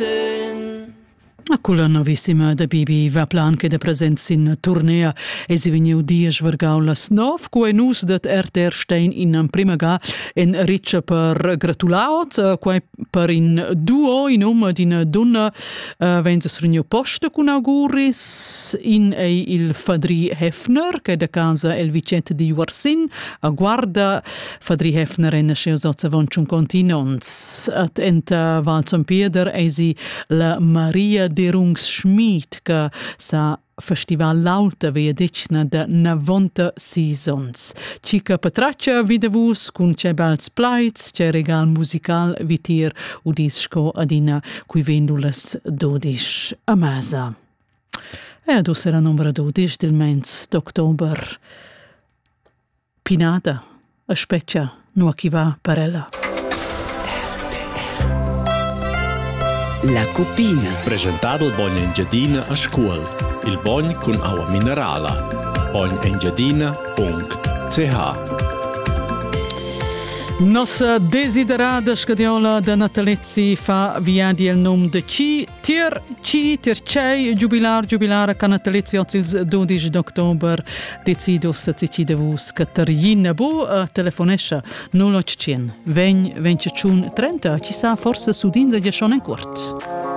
sen. Culla novissima da Bibi va plan che da presenza in turnea e si vegniu dies vergaulas nov quei nus dat Stein in prima ga en riccia per gratulaut quei per in duo in d'ina donna venza srugno posta con auguris in il Fadri Hefner che da casa el Vicente di Juarsin a guarda Fadri Hefner en nasceu sozza vonciun continons at enta Val San Pieder eisi la Maria Derungs Schmid che sa festival lauta via decna da 90 seasons. Cica patraccia videvus cun c'è bals plaits, c'è regal musical vitir udisco adina cui vendulas 12 a masa. E ad era numero 12 del mens d'october. Pinada, a speccia, nu chi va parella. La Cupina. Presentato il Bogn Engiadina a scuola. Il Bogn con acqua minerale. bognengiadina.ch. Nossa desiderada scadiola da natalizzi fa viadi il nome de tier cei jubilar ca natalizzi il 12 d'october decidos se ci devus Catarina bo telefonescia 0800 20 25 30 ci sa forse sudinza già schon en quart.